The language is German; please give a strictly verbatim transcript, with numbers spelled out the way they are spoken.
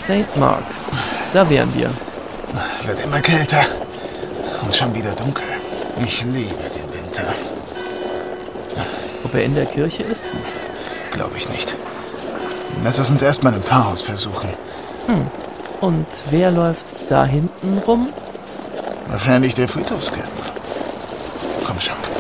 Sankt Marks. Da wären wir. Wird immer kälter. Und schon wieder dunkel. Ich liebe den Winter. Ob er in der Kirche ist? Glaube ich nicht. Lass es uns erstmal im Pfarrhaus versuchen. Hm. Und wer läuft da hinten rum? Wahrscheinlich der Friedhofsgärtner. Komm schon.